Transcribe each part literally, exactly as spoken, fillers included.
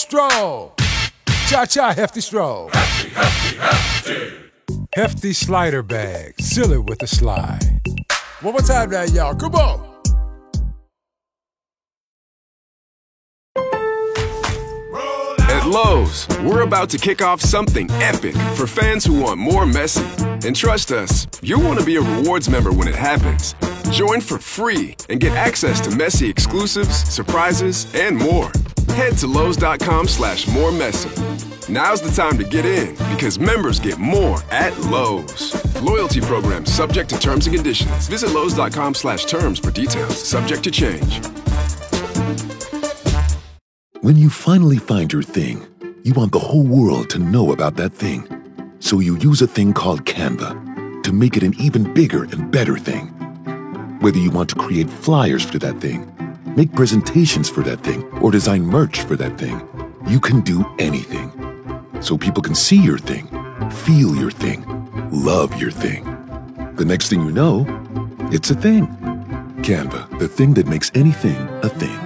stroll. Cha-cha, hefty stroll. Hefty, hefty, hefty. Hefty slider bag. Seal it with a slide. One more time now, y'all. Come on. At Lowe's, we're about to kick off something epic for fans who want more messy. And trust us, you'll want to be a rewards member when it happens. Join for free and get access to messy exclusives, surprises, and more. Head to Lowe's.com slash more messy. Now's the time to get in because members get more at Lowe's. Loyalty program subject to terms and conditions. Visit Lowe's.com slash terms for details. Subject to change. When you finally find your thing, you want the whole world to know about that thing. So you use a thing called Canva to make it an even bigger and better thing. Whether you want to create flyers for that thing, make presentations for that thing, or design merch for that thing, you can do anything. So people can see your thing, feel your thing, love your thing. The next thing you know, it's a thing. Canva, the thing that makes anything a thing.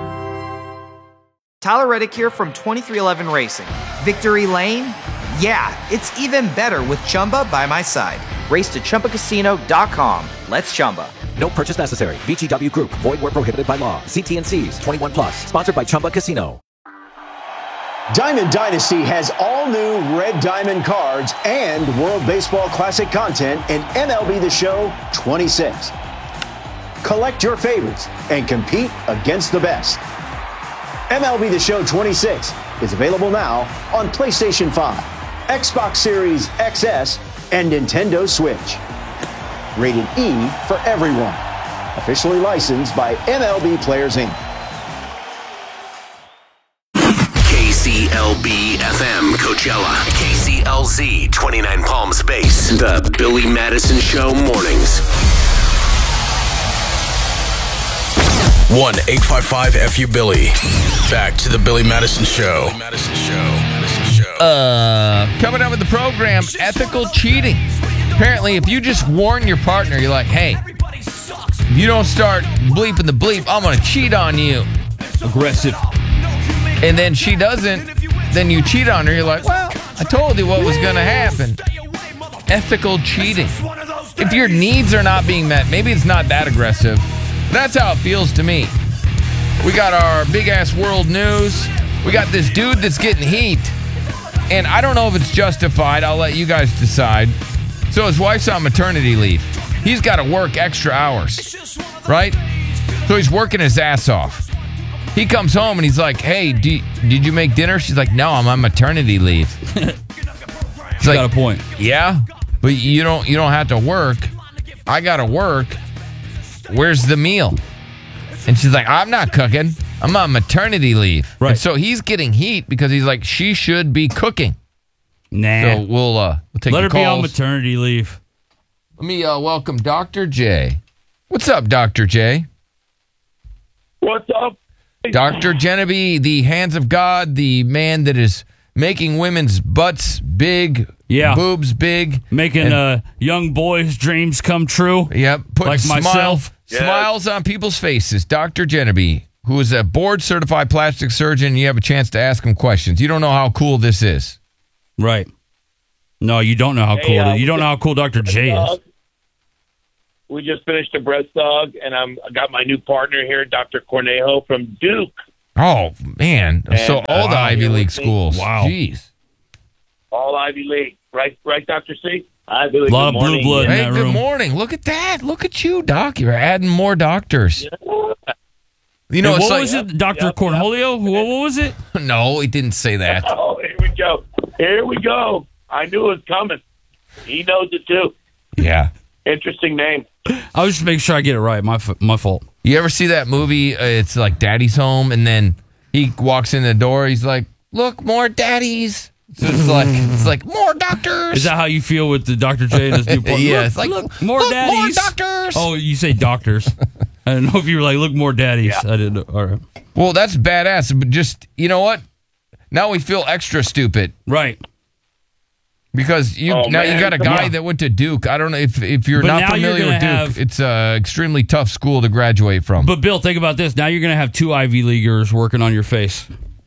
Tyler Reddick here from twenty-three eleven Racing. Victory Lane? Yeah, it's even better with Chumba by my side. Race to Chumba Casino dot com. Let's Chumba. No purchase necessary. V G W Group. Void where prohibited by law. See T and C's. twenty-one plus. Sponsored by Chumba Casino. Diamond Dynasty has all new Red Diamond cards and World Baseball Classic content in M L B The Show twenty-six. Collect your favorites and compete against the best. M L B The Show twenty-six is available now on PlayStation five, Xbox Series X S, and Nintendo Switch. Rated E for everyone. Officially licensed by M L B Players, Incorporated. K C L B F M Coachella. K C L Z twenty-nine Palm Space. The Billy Madison Show mornings. one eight five five F U Billy. Back to the Billy Madison Show. Billy Madison Show. Madison Show. Uh, coming up with the program, ethical cheating. Apparently, if you just warn your partner, you're like, hey, if you don't start bleeping the bleep, I'm going to cheat on you. Aggressive. And then she doesn't, then you cheat on her. You're like, well, I told you what was going to happen. Ethical cheating. If your needs are not being met, maybe it's not that aggressive. That's how it feels to me. We got our big-ass world news. We got this dude that's getting heat. And I don't know if it's justified. I'll let you guys decide. So his wife's on maternity leave. He's got to work extra hours, right? So he's working his ass off. He comes home and he's like, hey, do, did you make dinner? She's like, no, I'm on maternity leave. He's like, got a point. Yeah, but you don't, you don't have to work. I got to work. Where's the meal? And she's like, I'm not cooking. I'm on maternity leave. Right. And so he's getting heat because he's like, she should be cooking. Nah. So we'll, uh, we'll take Let her calls. be on maternity leave. Let me uh, welcome Doctor J. What's up, Doctor J? What's up? Doctor Genevieve, the hands of God, the man that is making women's butts big, yeah. boobs big. Making and, uh, young boys' dreams come true. Yep. Putting like smile, myself. Yes. Smiles on people's faces. Doctor Genevieve, who is a board-certified plastic surgeon. You have a chance to ask him questions. You don't know how cool this is. Right. No, you don't know how hey, cool uh, it is. You don't know how cool Doctor J is. We just finished a breast dog, and I'm, I got my new partner here, Doctor Cornejo from Duke. Oh, man. And, so all uh, the Ivy League see? schools. Wow. Jeez. All Ivy League. Right, right, Doctor C? Ivy League. A lot of blue blood in Hey, that good room. morning. Look at that. Look at you, Doc. You're adding more doctors. Yeah. You know, Hey, it's what like, was it? Doctor Yep, Cornholio? What, what was it? No, he didn't say that. Oh, here we go. Here we go. I knew it was coming. He knows it, too. Yeah. Interesting name. I was just making sure I get it right. My f- my fault. You ever see that movie? Uh, it's like Daddy's Home, and then he walks in the door. He's like, "Look, more daddies." So it's like it's like more doctors. Is that how you feel with the Doctor J and his new partner? Yeah, Look, it's like look, more look, daddies. more doctors. Oh, you say doctors. I don't know if you were like, look, more daddies. Yeah. I didn't know. All right. Well, that's badass. But just you know what? Now we feel extra stupid. Right. Because you Oh, now man. you got a guy Yeah. that went to Duke. I don't know if if you're But not now you're familiar with Duke. gonna have- It's an extremely tough school to graduate from. But Bill, think about this. Now you're going to have two Ivy Leaguers working on your face.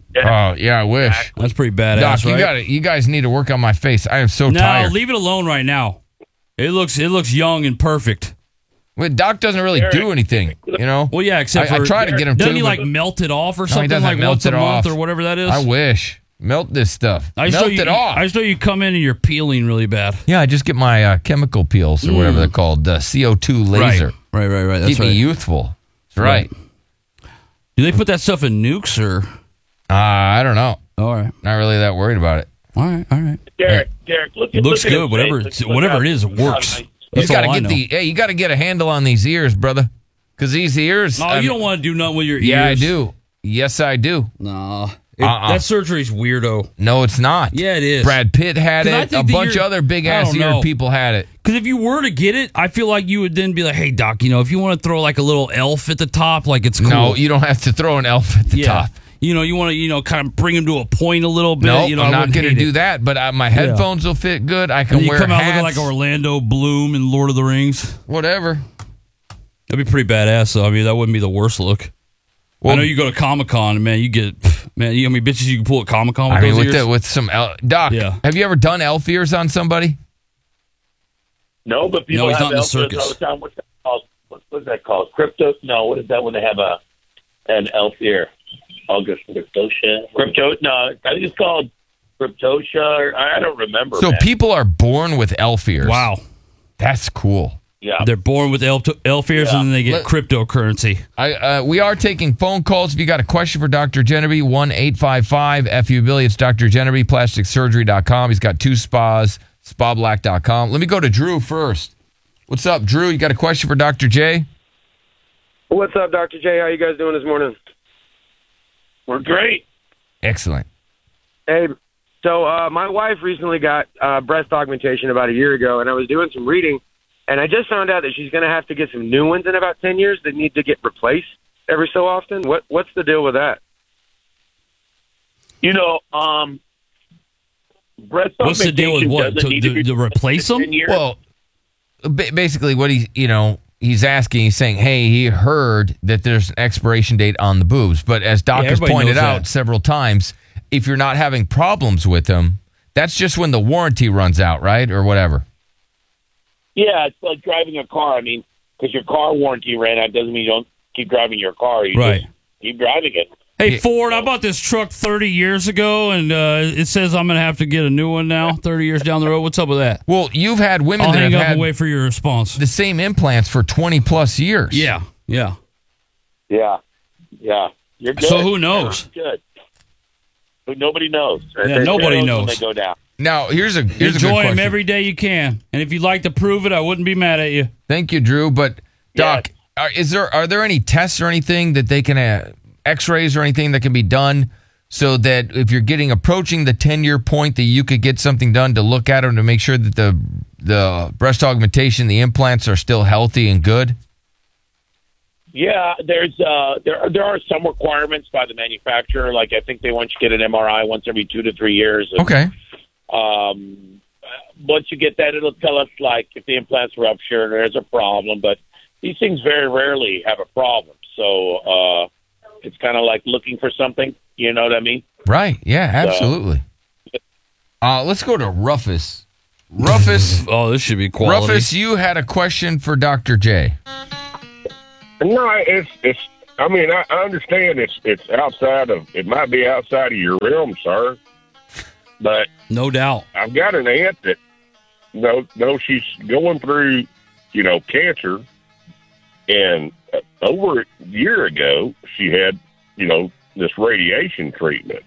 Oh yeah, I wish. That's pretty badass, Doc, you right? got You guys need to work on my face. I am so no, tired. leave it alone right now. It looks it looks young and perfect. Well, Doc doesn't really Derek. do anything, you know. Well, yeah, except I, for I try to get him doesn't to. he but- like melt it off or No, he something doesn't like melt once a it month off. or whatever that is? I wish. Melt this stuff. I just Melt know you, it off. I just know you come in and you're peeling really bad. Yeah, I just get my uh, chemical peels or whatever Mm. they're called, the C O two laser. Right, right, right. That's Keep right. me youthful. That's right. Do they put that stuff in nukes or? Uh, I don't know. All right. Not really that worried about it. All right, all right. Derek, Derek, look at It looks look at good. his Whatever, face. it's, Look whatever how- it is, it look how works. nice- You That's got to all I get know. the. Hey, you got to get a handle on these ears, brother. Because these ears. No, I you mean- don't want to do nothing with your ears. Yeah, I do. Yes, I do. No, it, Uh-uh. that surgery's weirdo. No, it's not. Yeah, it is. Brad Pitt had 'Cause I it. A think that bunch of you're- other big I ass don't eared know. people had it. Because if you were to get it, I feel like you would then be like, "Hey, doc, you know, if you want to throw like a little elf at the top, like it's cool." No, you don't have to throw an elf at the yeah. top. You know, you want to, you know, kind of bring him to a point a little bit. No, you know, I'm I not wouldn't going to hate do it. that. But uh, my headphones will fit good. I And can you wear come out hats. looking like Orlando Bloom in Lord of the Rings. Whatever. That'd be pretty badass. Though. I mean, that wouldn't be the worst look. Well, I know you go to Comic Con, and man, you get pff, man. You know how many bitches you can pull at Comic Con with I mean, those with, ears? the, with some el- Doc. Yeah. Have you ever done elf ears on somebody? No, but people No, he's have not in the elf ears circus. all the time. What's that called? What, what's that called? Crypto? No, what is that when they have a an elf ear? August Cryptotia. Crypto? No, I think it's called Cryptotia. Or, I don't remember. So man. people are born with elf ears. Wow, that's cool. Yeah, they're born with elf, elf ears, Yeah. and then they get Let- cryptocurrency. I uh, we are taking phone calls. If you got a question for Doctor Genevieve, one eight five five F U Billy. It's Doctor Genevieve, plastic surgery dot com. He's got two spas, spa black dot com. Let me go to Drew first. What's up, Drew? You got a question for Doctor J? What's up, Doctor J? How you guys doing this morning? we're great. Excellent. Hey, so uh, my wife recently got uh, breast augmentation about a year ago, and I was doing some reading, and I just found out that she's going to have to get some new ones in about ten years that need to get replaced every so often. What What's the deal with that? You know, um, breast What's the deal with augmentation what? doesn't To, need to, be to replace them? ten years. Well, ba- basically, what he you know he's asking, he's saying, hey, he heard that there's an expiration date on the boobs, but as Doc Yeah, has everybody pointed knows out that. several times, if you're not having problems with them, that's just when the warranty runs out, right, or whatever. Yeah, it's like driving a car. I mean, because your car warranty ran out doesn't mean you don't keep driving your car. You Right. just keep driving it. Hey, Yeah. Ford, I bought this truck thirty years ago, and uh, it says I'm going to have to get a new one now, thirty years down the road. What's up with that? Well, you've had women I'll that hang have up had and wait for your response. the same implants for twenty plus years. Yeah, yeah. Yeah, yeah. You're good. So who knows? You're good. But nobody knows. Yeah, nobody when knows. they go down. Now, here's a here's a good Enjoy question. them every day you can. And if you'd like to prove it, I wouldn't be mad at you. Thank you, Drew. But Doc, are, is there are there any tests or anything that they can uh, X-rays or anything that can be done so that if you're getting approaching the ten year point that you could get something done to look at them to make sure that the the breast augmentation, the implants are still healthy and good? Yeah, there's uh, there there are some requirements by the manufacturer. Like I think they want you to get an M R I once every two to three years. And, Okay. Um, once you get that, it'll tell us like if the implants rupture, there's a problem. But these things very rarely have a problem. So uh, it's kind of like looking for something. You know what I mean? Right. Yeah, absolutely. Uh, let's go to Rufus. Rufus. Oh, this should be quality. Rufus, you had a question for Doctor J. No, it's it's. I mean, I, I understand it's it's outside of. It might be outside of your realm, sir. But no doubt, I've got an aunt that, you know, know she's going through, you know, cancer, and uh, over a year ago she had, you know, this radiation treatment,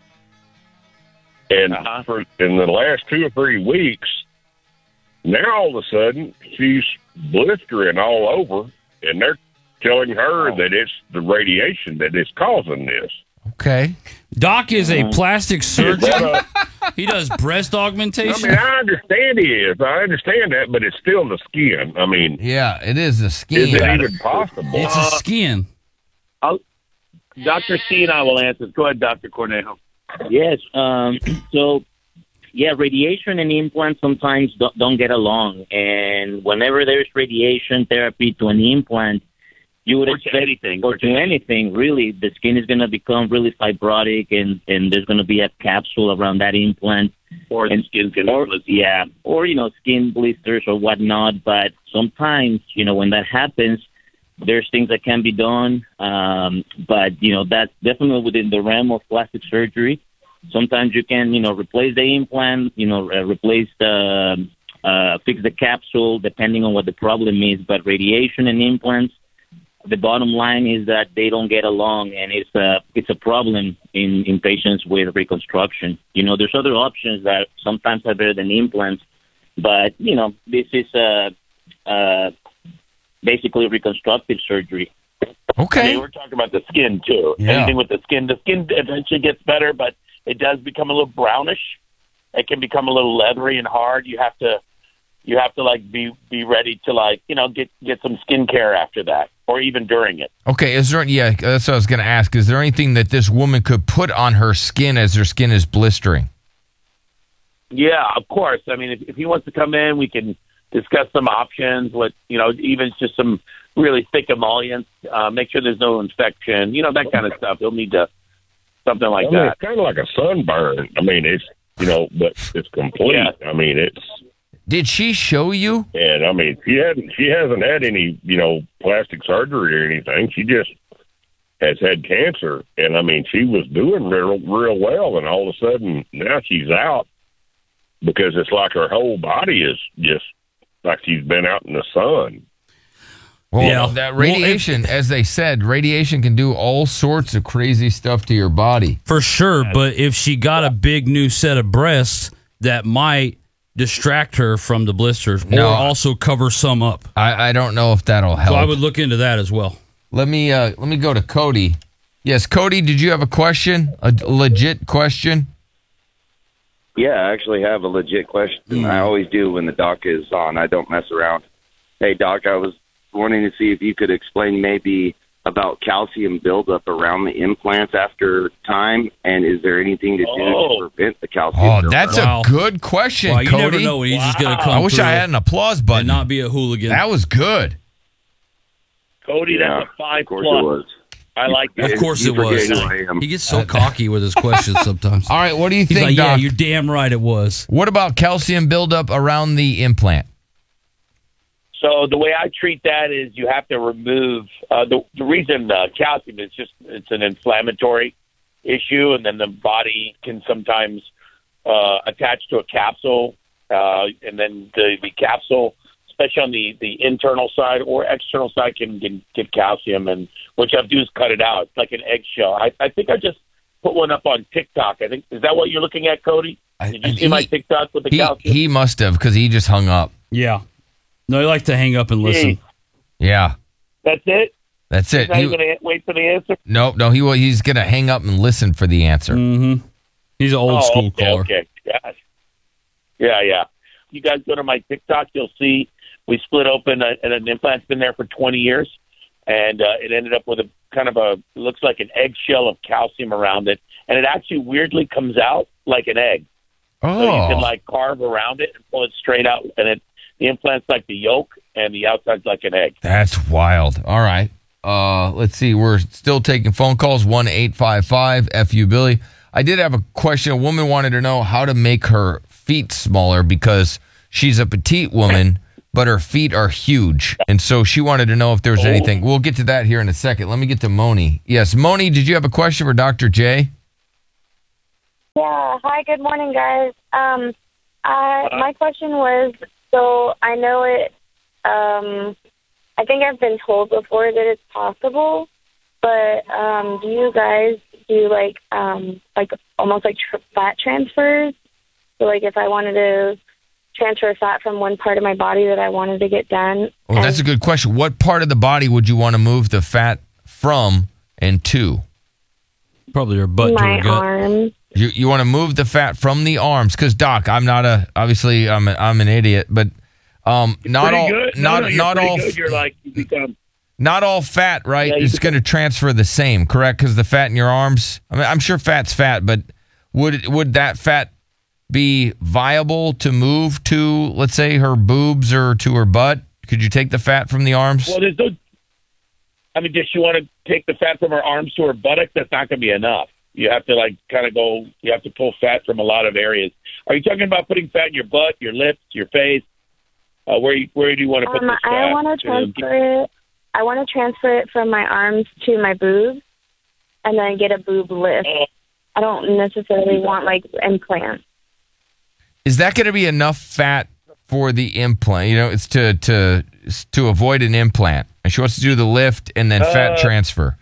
and Uh-huh. for in the last two or three weeks, now all of a sudden she's blistering all over, and they're telling her Oh. that it's the radiation that is causing this. Okay. Doc is a plastic Is that surgeon. a- He does breast I augmentation. mean, I understand he is. I understand that, but it's still the skin. I mean, Yeah, it is the is skin. it even possible? It's a skin. I'll, Doctor C and I will answer. Go ahead, Doctor Cornejo. Yes. Um, so, yeah, radiation and implants sometimes don't, don't get along. And whenever there's radiation therapy to an implant, you would Or to expect anything. or to anything really, the skin is going to become really fibrotic, and and there's going to be a capsule around that implant, Or the and, skin's going or to yeah, or you know, skin blisters or whatnot. But sometimes, you know, when that happens, there's things that can be done. Um, but you know, that's definitely within the realm of plastic surgery. Sometimes you can, you know, replace the implant, you know, uh, replace the, uh, fix the capsule, depending on what the problem is. But radiation and implants, the bottom line is that they don't get along, and it's a it's a problem in, in patients with reconstruction. You know, there's other options that sometimes are better than implants, but you know, this is uh, uh, basically reconstructive surgery. Okay. I mean, we're talking about the skin too. Yeah. Anything with the skin, the skin eventually gets better, but it does become a little brownish. It can become a little leathery and hard. You have to, you have to like be be ready to like you know get get some skin care after that, or even during it. Okay, is there? Yeah, that's what I was going to ask. Is there anything that this woman could put on her skin as her skin is blistering? Yeah, of course. I mean, if, if he wants to come in, we can discuss some options. With you know, even just some really thick emollients. Uh, make sure there's no infection. You know, that kind of stuff. He'll need to something like I mean, that. It's kind of like a sunburn. I mean, it's you know, but it's complete. Yeah. I mean, it's. Did she show you? And I mean, she hadn't. She hasn't had any, you know, plastic surgery or anything. She just has had cancer, and I mean, she was doing real, real well, and all of a sudden now she's out because it's like her whole body is just like she's been out in the sun. Well, Yeah. that radiation, as they said, radiation can do all sorts of crazy stuff to your body. For sure, but if she got a big new set of breasts, that might distract her from the blisters, No. or also cover some up. I, I don't know if that'll help. So I would look into that as well. Let me uh, let me go to Cody. Yes, Cody, did you have a question? A legit question? Yeah, I actually have a legit question. Mm. I always do when the doc is on. I don't mess around. Hey, doc, I was wanting to see if you could explain maybe about calcium buildup around the implants after time, and is there anything to do Oh. to prevent the calcium Oh, buildup? that's Wow. a good question, Wow, you Cody. never know when he's just going to come I wish through I had an applause button. and not be a hooligan. That was good. Cody, Yeah, that's a five of course plus. it was. I like that. Of course You it was. forget who I am. He gets so cocky with his questions sometimes. All right, what do you He's think, like, yeah, Doc? you're damn right it was. What about calcium buildup around the implant? So the way I treat that is you have to remove uh, the the reason uh, calcium is just it's an inflammatory issue, and then the body can sometimes uh, attach to a capsule, uh, and then the, the capsule, especially on the, the internal side or external side, can, can get calcium, and what you have to do is cut it out. It's like an eggshell. I, I think I just put one up on TikTok. I think is that what you're looking at, Cody? Did you see he- my TikTok with the He, calcium? he must have, because he just hung up. Yeah. No, he likes to hang up and listen. Yeah, That's it. that's He's it. not He- even going to wait for the answer. nope, no, he will. He's going to hang up and listen for the answer. Mm-hmm. He's an old Oh, school okay, caller. Okay. Gosh. Yeah, yeah. You guys go to my TikTok, you'll see we split open a, and an implant's been there for twenty years, and uh, it ended up with a kind of a looks like an eggshell of calcium around it, and it actually weirdly comes out like an egg. Oh, So you can like carve around it and pull it straight out, and it the implant's like the yolk, and the outside's like an egg. that's wild. All right. Uh, let's see. We're still taking phone calls. one eight five five F U Billy. I did have a question. A woman wanted to know how to make her feet smaller because she's a petite woman, but her feet are huge. And so she wanted to know if there was Oh. anything. We'll get to that here in a second. Let me get to Moni. Yes, Moni, did you have a question for Doctor J? Yeah. Hi. Good morning, guys. Um, I, my question was, so I know it. Um, I think I've been told before that it's possible, but um, do you guys do like um, like almost like tr- fat transfers? So like if I wanted to transfer fat from one part of my body that I wanted to get done. Well, that's a good question. What part of the body would you want to move the fat from and to? Probably your butt to my her gut. arms. You you want to move the fat from the arms because Doc, I'm not a obviously I'm a, I'm an idiot, but um not Pretty all good. No, not no, you're not pretty all good. You're like you become. not all fat, right? Yeah, you is going to transfer the same, correct? Because the fat in your arms. I mean, I'm sure fat's fat, but would would that fat be viable to move to, let's say, her boobs or to her butt? Could you take the fat from the arms? Well, there's no I mean, does she want to take the fat from her arms to her buttock? That's not going to be enough. You have to like kind of go. You have to pull fat from a lot of areas. Are you talking about putting fat in your butt, your lips, your face? Uh, where you, where do you want to put um, this fat? I want to transfer it. I want to transfer it from my arms to my boobs, and then get a boob lift. Oh. I don't necessarily want like implants. Is that going to be enough fat for the implant? You know, it's to to to avoid an implant. And she wants to do the lift and then fat Uh, transfer.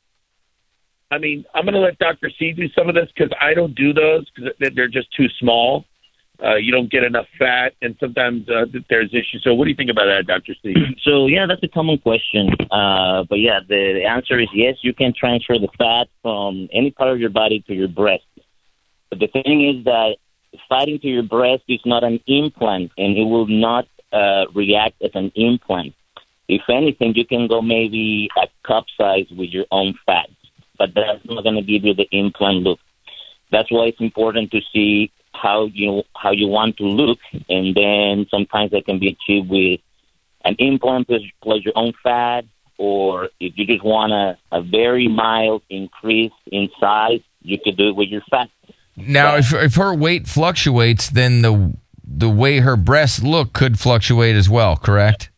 I mean, I'm going to let Doctor C do some of this because I don't do those because they're just too small. Uh, you don't get enough fat, and sometimes uh, there's issues. So what do you think about that, Doctor C? So, yeah, that's a common question. Uh, but, yeah, the, the answer is yes, you can transfer the fat from any part of your body to your breast. But the thing is that fat into your breast is not an implant, and it will not uh, react as an implant. If anything, you can go maybe a cup size with your own fat, but that's not going to give you the implant look. That's why it's important to see how you how you want to look, and then sometimes that can be achieved with an implant plus, plus your own fat, or if you just want a, a very mild increase in size, you could do it with your fat. Now, if if her weight fluctuates, then the the way her breasts look could fluctuate as well, correct?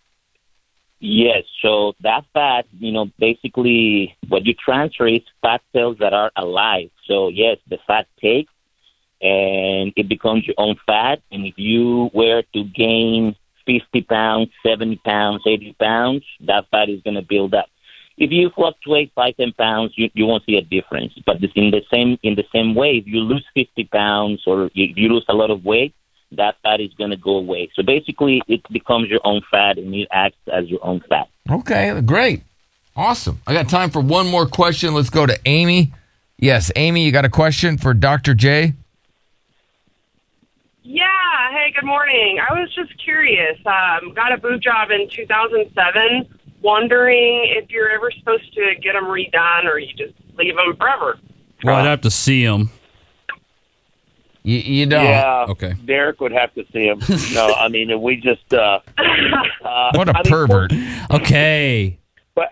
Yes, so that fat, you know, basically what you transfer is fat cells that are alive. So, yes, the fat takes and it becomes your own fat. And if you were to gain fifty pounds, seventy pounds, eighty pounds, that fat is going to build up. If you fluctuate five, ten pounds, you, you won't see a difference. But this in the same in the same way, if you lose fifty pounds or if you lose a lot of weight, that fat is going to go away. So basically, it becomes your own fat, and it acts as your own fat. Okay, great. Awesome. I got time for one more question. Let's go to Amy. Yes, Amy, you got a question for Doctor J? Yeah. Hey, good morning. I was just curious. Um, got a boob job in two thousand seven. Wondering if you're ever supposed to get them redone or you just leave them forever. Well, I'd have to see them. You, you don't. Yeah. Okay. Derek would have to see him. No, I mean, we just. Uh, uh, What a I mean, pervert. Okay. But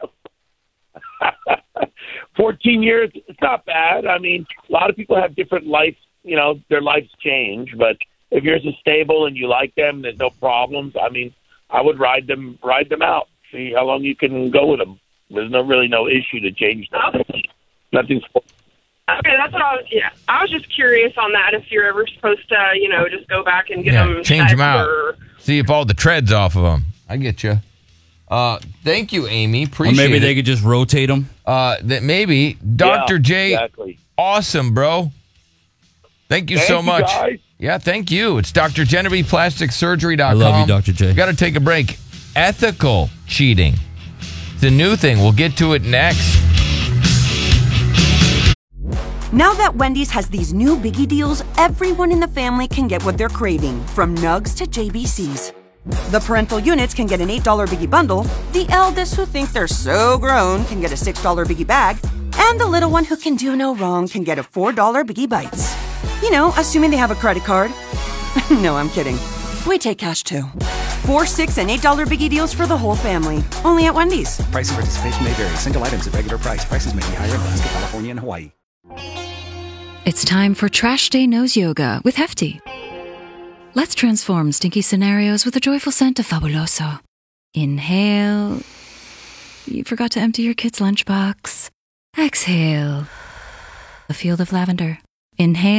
fourteen years, it's not bad. I mean, a lot of people have different life, you know, their lives change. But if yours is stable and you like them, there's no problems. I mean, I would ride them, ride them out. See how long you can go with them. There's no really no issue to change them. Nothing's. Okay, that's what I was. Yeah, I was just curious on that. If you're ever supposed to, you know, just go back and get Yeah, them change them out. Or, See if all the tread's off of them. I get you. Uh, thank you, Amy. Appreciate Or maybe it. they could just rotate them. Uh, that maybe Doctor Yeah, J. exactly. Awesome, bro. Thank you Thank so you, much. guys. Yeah, thank you. It's Doctor Genevieve Plastic Surgery dot I com. love you, Doctor J. Got to take a break. Ethical cheating. It's a new thing. We'll get to it next. Now that Wendy's has these new biggie deals, everyone in the family can get what they're craving, from nugs to J B Cs. The parental units can get an eight dollar biggie bundle, the eldest who think they're so grown can get a six dollar biggie bag, and the little one who can do no wrong can get a four dollar biggie bites. You know, assuming they have a credit card. No, I'm kidding. We take cash too. Four, six, and eight dollar biggie deals for the whole family. Only at Wendy's. Price and participation may vary. Single items at regular price. Prices may be higher in Alaska, California, and Hawaii. It's time for Trash Day Nose Yoga with Hefty. Let's transform stinky scenarios with a joyful scent of Fabuloso. Inhale. You forgot to empty your kid's lunchbox. Exhale. A field of lavender. Inhale.